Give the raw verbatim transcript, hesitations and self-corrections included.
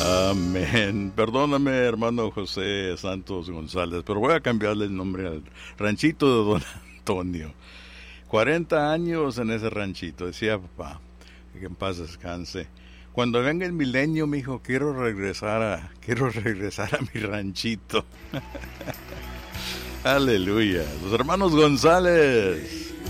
Amén. Perdóname, hermano José Santos González, pero voy a cambiarle el nombre al ranchito de don Antonio. cuarenta años en ese ranchito, decía papá, que en paz descanse. Cuando venga el milenio, mijo, quiero regresar a, quiero regresar a mi ranchito. Aleluya. Los hermanos González.